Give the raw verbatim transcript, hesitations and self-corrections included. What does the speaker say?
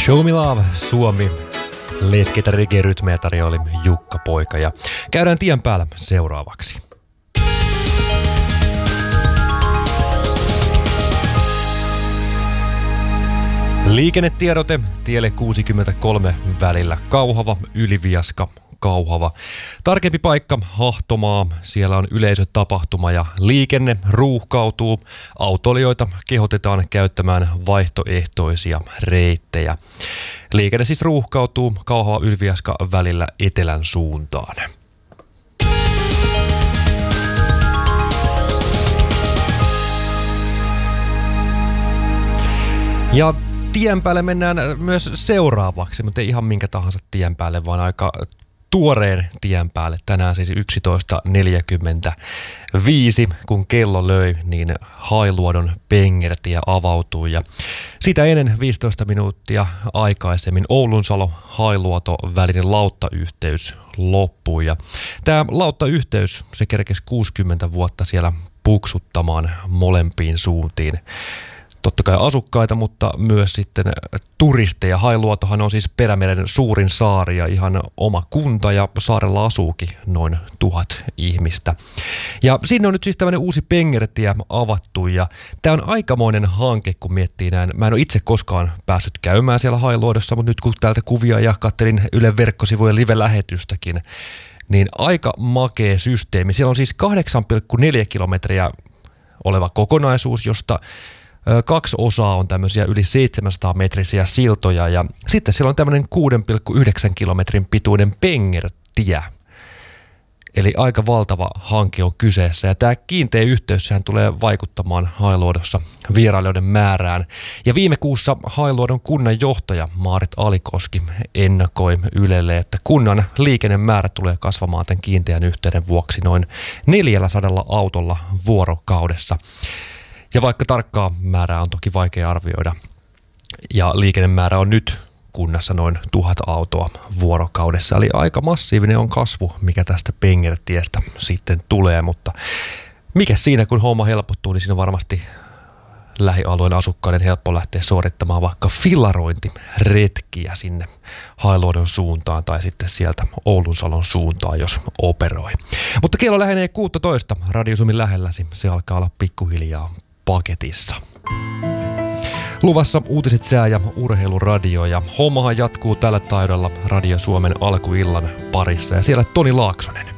Show Me Love, Suomi. Letkeitä reggae-rytmejä tarjoili Jukka Poika ja käydään tien päällä seuraavaksi. Liikennetiedote tielle kuusikymmentäkolme välillä Kauhava, Yliviaska, Kauhava. Tarkempi paikka Hahtomaa, siellä on yleisötapahtuma ja liikenne ruuhkautuu. Autoilijoita kehotetaan käyttämään vaihtoehtoisia reittejä. Liikenne siis ruuhkautuu Kauhava, Yliviaska välillä etelän suuntaan. Ja tien päälle mennään myös seuraavaksi, mutta ei ihan minkä tahansa tien päälle, vaan aika tuoreen tien päälle. Tänään siis yksitoista neljäkymmentäviisi, kun kello löi, niin Hailuodon Pengertie avautui. Ja sitä ennen viisitoista minuuttia aikaisemmin Oulunsalo-Hailuoto välinen lauttayhteys loppui. Ja tämä lauttayhteys, se kerkesi kuusikymmentä vuotta siellä puksuttamaan molempiin suuntiin. Totta kai asukkaita, mutta myös sitten turisteja. Hailuotohan on siis Perämeren suurin saari ja ihan oma kunta, ja saarella asuukin noin tuhat ihmistä. Ja sinne on nyt siis tämmöinen uusi Pengertie avattu, ja tämä on aikamoinen hanke, kun miettii näin. Mä en ole itse koskaan päässyt käymään siellä Hailuodossa, mutta nyt kun täältä kuvia ja katselin Ylen verkkosivujen live-lähetystäkin, niin aika makea systeemi. Siellä on siis kahdeksan pilkku neljä kilometriä oleva kokonaisuus, josta kaksi osaa on tämmöisiä yli seitsemänsataa metrisiä siltoja, ja sitten siellä on tämmöinen kuusi pilkku yhdeksän kilometrin pituinen Pengertie. Eli aika valtava hanke on kyseessä, ja tämä kiinteä yhteys sehän tulee vaikuttamaan Hailuodossa vierailijoiden määrään. Ja viime kuussa Hailuodon kunnan johtaja Maarit Alikoski ennakoi Ylelle, että kunnan liikennemäärä tulee kasvamaan tämän kiinteän yhteyden vuoksi noin neljäsataa autolla vuorokaudessa. Ja vaikka tarkkaa määrää on toki vaikea arvioida, ja liikennemäärä on nyt kunnassa noin tuhat autoa vuorokaudessa, eli aika massiivinen on kasvu, mikä tästä Pengertiestä sitten tulee, mutta mikä siinä, kun homma helpottuu, niin siinä on varmasti lähialueen asukkaiden helppo lähteä suorittamaan vaikka fillarointiretkiä sinne Hailuodon suuntaan tai sitten sieltä Oulunsalon suuntaan, jos operoi. Mutta kello lähenee kuusitoista, Radio Suomen lähelläsi, se alkaa olla pikkuhiljaa paketissa. Luvassa uutiset, sää ja urheiluradio, ja hommahan jatkuu tällä taidolla Radio Suomen alkuillan parissa, ja siellä Toni Laaksonen.